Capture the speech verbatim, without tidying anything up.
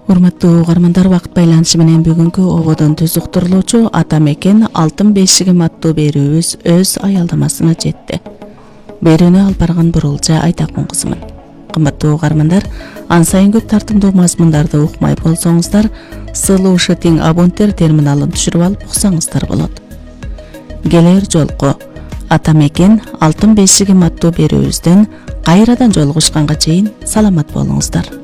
Урматтуу угармандар, убакыт байланышы менен бүгүнкү ободон түз уктурулуучу Ата мекен алтын бешигим аттуу берүүбүз өз аялдамасына жетти. Берүүнү алып барган Бурулжа Айтакун кызымын. Кымбаттуу угармандар, ан сайын көп тартымдуу мазмундарды укмай болсоңуздар, сылуу шытиң абонтер терминалын түшүрүп алып уксаңыздар болот. Келер жолку Ата мекен алтын бешигим аттуу берүүбүздөн кайрадан жолугушканга чейин саламат болуңуздар.